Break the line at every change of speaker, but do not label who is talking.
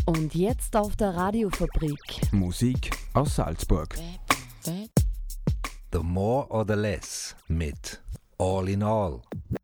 Und jetzt auf der Radiofabrik.
Musik aus Salzburg.
The More or the Less mit All in All.